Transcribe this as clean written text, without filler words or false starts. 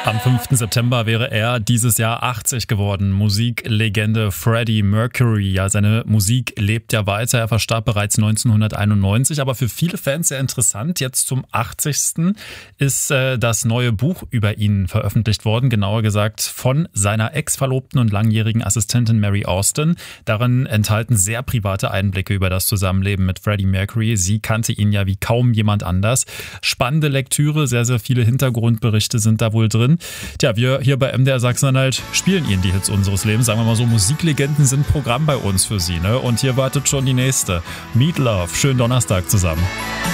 Am 5. September wäre er dieses Jahr 80 geworden. Musiklegende Freddie Mercury. Ja, seine Musik lebt ja weiter. Er verstarb bereits 1991. Aber für viele Fans sehr interessant. Jetzt zum 80. ist das neue Buch über ihn veröffentlicht worden. Genauer gesagt von seiner Ex-Verlobten und langjährigen Assistentin Mary Austin. Darin enthalten sehr private Einblicke über das Zusammenleben mit Freddie Mercury. Sie kannte ihn ja wie kaum jemand anders. Spannende Lektüre, sehr, sehr viele Hintergrundberichte sind da wohl drin. Tja, wir hier bei MDR Sachsen-Anhalt spielen Ihnen die Hits unseres Lebens. Sagen wir mal so, Musiklegenden sind Programm bei uns für Sie, ne? Und hier wartet schon die nächste. Meat Love. Schönen Donnerstag zusammen.